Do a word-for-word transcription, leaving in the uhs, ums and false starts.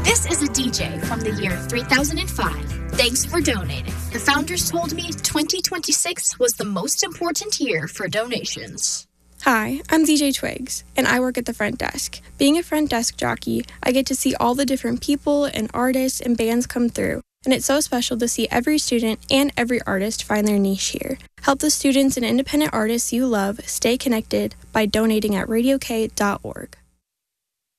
This is a D J from the year three thousand five. Thanks for donating. The founders told me twenty twenty-six was the most important year for donations. Hi, I'm D J Twigs, and I work at the front desk. Being a front desk jockey, I get to see all the different people and artists and bands come through, and it's so special to see every student and every artist find their niche here. Help the students and independent artists you love stay connected by donating at radio k dot org.